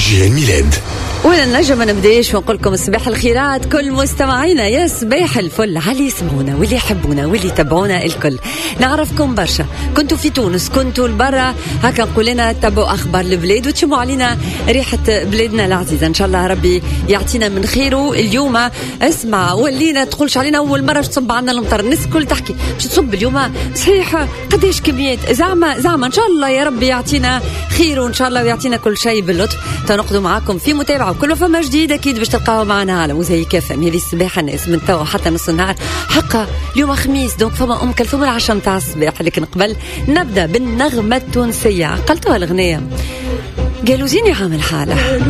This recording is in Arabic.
جيهان ميلاد. ولا نجم ما نبداش ونقول لكم صباح الخيرات كل مستمعينا، يا صباح الفل على اللي يسمعونا واللي يحبونا واللي يتابعونا الكل. نعرفكم برشا، كنتوا في تونس، كنتوا لبرا، هكا نقول لنا تابعوا اخبار البلاد وتشموا علينا ريحه بلادنا العزيزه. ان شاء الله ربي يعطينا من خيره. اليوم اسمع ولينا تقولش علينا اول مره تصب عنا المطر، الناس الكل تحكي باش تصب اليوم صحيح قداش كميات، زعما ان شاء الله يا ربي يعطينا خير وان شاء الله ويعطينا كل شيء باللطف. تنقضوا معاكم في متابعه وكل فما جديد اكيد باش تلقاو معنا على موزايك كافم. هذه الصباح الناس من توا حتى نص النهار حقا. اليوم خميس دونك فما ام كلثوم العشاء نتاع الصباح، لكن قبل نبدا بالنغمه التونسيه. قلتوها الاغنيه قالوا زيني عامل حاله.